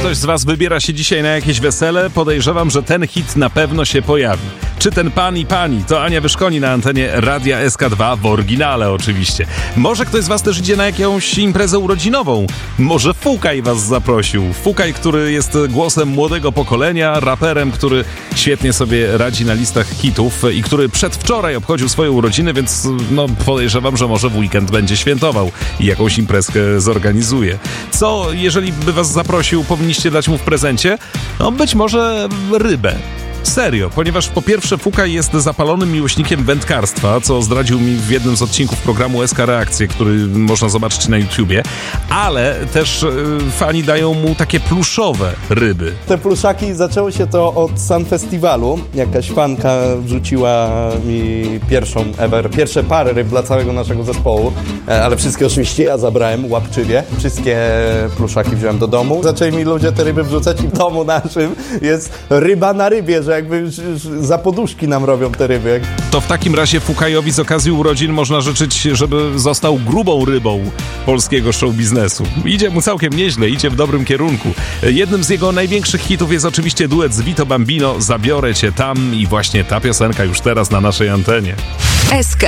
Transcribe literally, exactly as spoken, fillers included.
ktoś z was wybiera się dzisiaj na jakieś wesele, podejrzewam, że ten hit na pewno się pojawi. Czy ten pan i pani? To Ania Wyszkoni na antenie Radia S K dwa, w oryginale oczywiście. Może ktoś z was też idzie na jakąś imprezę urodzinową. Może Fukaj was zaprosił. Fukaj, który jest głosem młodego pokolenia, raperem, który świetnie sobie radzi na listach hitów i który przedwczoraj obchodził swoje urodziny, więc no podejrzewam, że może w weekend będzie świętował i jakąś imprezkę zorganizuje. Co, jeżeli by was zaprosił, powinniście dać mu w prezencie? No być może rybę. Serio, ponieważ po pierwsze Fukaj jest zapalonym miłośnikiem wędkarstwa, co zdradził mi w jednym z odcinków programu S K Reakcje, który można zobaczyć na YouTubie, ale też y, fani dają mu takie pluszowe ryby. Te pluszaki, zaczęło się to od Sun Festiwalu. Jakaś fanka wrzuciła mi pierwszą ever, pierwsze pary ryb dla całego naszego zespołu, ale wszystkie oczywiście ja zabrałem łapczywie. Wszystkie pluszaki wziąłem do domu. Zaczęli mi ludzie te ryby wrzucać i w domu naszym jest ryba na rybie, że jakby za poduszki nam robią te ryby. To w takim razie Fukajowi z okazji urodzin można życzyć, żeby został grubą rybą polskiego show biznesu. Idzie mu całkiem nieźle, idzie w dobrym kierunku. Jednym z jego największych hitów jest oczywiście duet z Vito Bambino, Zabiorę cię tam, i właśnie ta piosenka już teraz na naszej antenie. S K